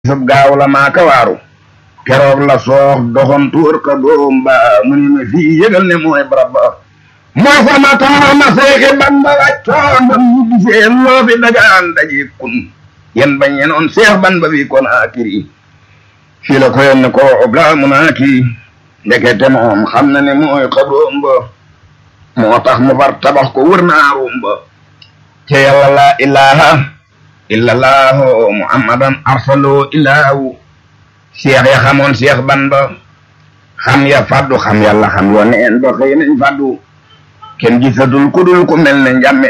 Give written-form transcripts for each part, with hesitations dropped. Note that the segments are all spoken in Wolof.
sab gaaw la maaka waaru keroog la soox doxon tuur ka doom ba mu ni ma fii yëgal ne mooy barab ba moo sama taama seexi Bamba wàccoon ba mu gisee loo fi dagaan daji kun yen bañ yenoon seex Bamba bi kon akiri fii la ko yenn ko obla mu naa kii ndekete moom xam na ne mooy xabroom ba moo tax mu far tabax ko wër naarum ba te yàlla la ilaha illallahu muhammadan arsaloo ilaahu seex ya xamoon seex Bamba xam ya faddu xam yàlla xam yoneen ba xëy nañ faddu kenn gisatul ku dul ku mel ne njàmme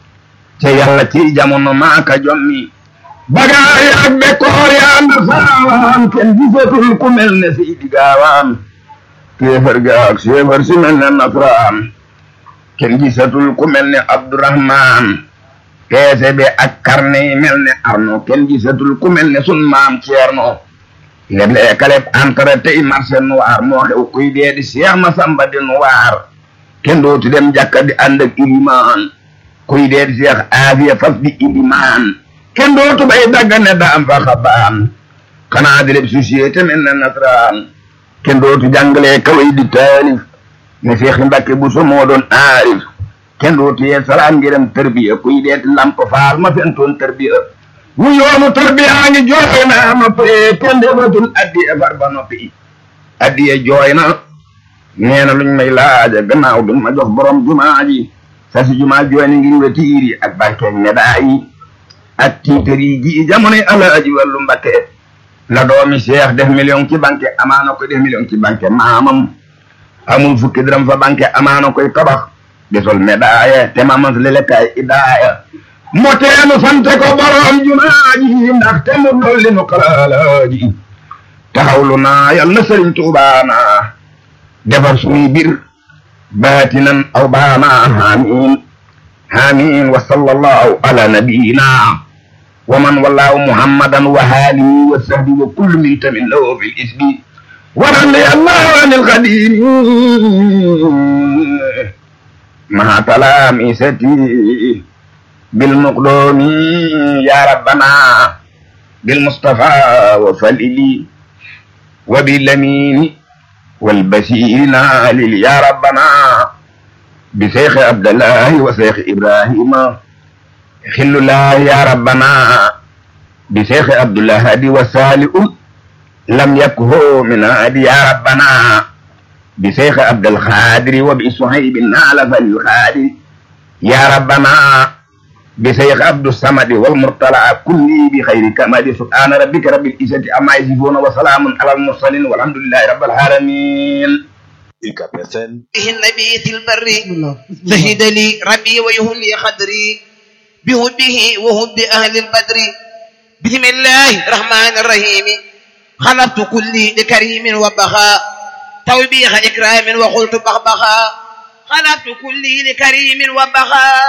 te yàlla ci jamono maaka jommi bagaay ak bekkoor yaa na saawaan kenn gisatul ku mel ne Seydi Gaawaan kéefar ga ak séefar si mel ne nasraan kenn gisatul ku mel ne Abdurahmaan peese be ak karne yi mel ne Arno kenn gisatul ku mel ne sun maam Ceerno léeg-léeg kaleb entre tey marché noir moo xew kuy dee di Seex Masamba di noir kenn dootu dem jàkka di ànd ak ilimaan kuy dee di Seex Aafiya faf di ilimaan kenn dootu bay dagga ne da am fa xabaan xanaa di leb société mel ne nasraan kenn dootu jàngalee kaway di taalif ne Seex Mbàkke Buso moo doon aarif kenn dootu yee salaam ngirem tarbiya kuy deeti lamp faal ma fentoon tarbiya wu yoonu tarbiya ngi jooy na ma pare kenn defatul addiya far ba noppi addiya jooy na nee na luñ may laaja gannaaw duñ ma jox borom jumaa ji sa si jumaa jooy ni ngir wetiiri ak bankeeg médaa yi ak tiitar yi ji jamonoy alaaji wàllu Mbakke la doomi Seex def million ci banque amaana koy def million ci banque maamam amul fukki dërëm fa banque amaana koy tabax desol médaille te mamas lelekaay idaaya moteenu sante ko borom jumaa ji ndax te mu dolli nu xalaalaaji taxawlu naa yal na Sëriñ Tuubaa naa defar suñuy bir baatinan aw baana amiin amiin wa sallallahu ala nabiyina wa man wallahu muhammadan wa haalihi wa sahbihi wa kullu min tamin lahu fil isbi wa radi allahu anil xadimi ma talamisati bil muqdoomi ya rabbana bil mustafa wa falili wa bil lamini wal basirina lil ya rabbana bi Seex Abdallahi wa Seex Ibrahima xillullah ya rabbana bi Seex Abdullahi wa Salium lam yakhu min adi ya rabbana bi Seex Abdul Xaadir wa bi Suhayb naala fal xaadir ya rabbana bi Seex Abdus Samad wal Murtala kulli bi xayri kamali subhaana rabbika rabbil izzati amma yasifuuna wa salaamun alal mursaliin walhamdulillahi rabbil aalamiin. به النبي في البر شهد لي ربي ويهلي قدري بهده وهد أهل البدر بسم الله الرحمن الرحيم خلقت كلي لكريم وبخاء توبيخ إكرام وقلت بخبخا خلقت كلي لكريم وبخاء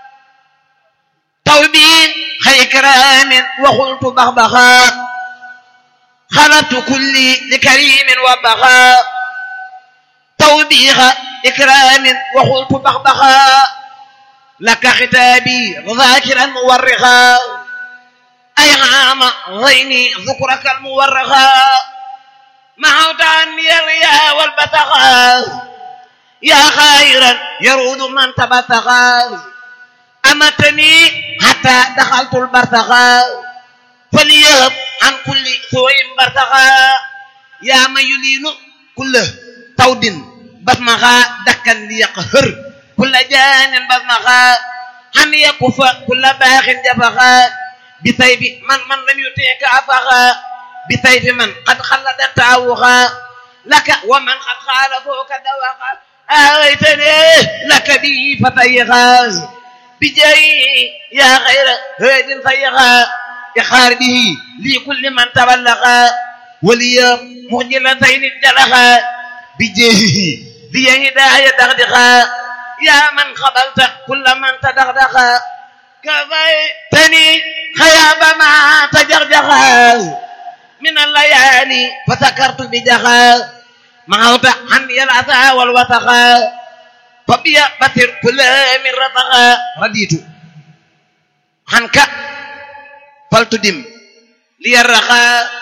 توبيخ إكرام وقلت بخبخا خلقت كلي لكريم وبخاء توبيخ إكرام وقلت بخبخا لك ختابي ذاكرا مورخا أي عام ضيني ذكرك المورخا محوت عني الرياء والبتخا يا خيرا يرود من تبتخا أمتني حتى دخلت البرتخا فليهب عن كل سوء برتخا يا من يلين كله تود بسمخا دكا ليقهر كل جان بسمخا هم يكف كل باخ جفخا بسيف من لم يطيعك أفخا بسيف من قد خلد تعوخا لك ومن قد خالفوك دوخا آويتني لك بي فتيخا بجاي يا خير هيد فيخا إخار به لكل من تبلغا ولي مخجلتين جلخا بجاهه ذي هداية دغدغا يا من قبلت كل من تدغدغا كفيتني خياب ما تجرجغا من الليالي فسكرت بجغا محوت عني العثى والوثقا فبيا بصر كل من رتقا رديت عنك فلتدم لي الرخاء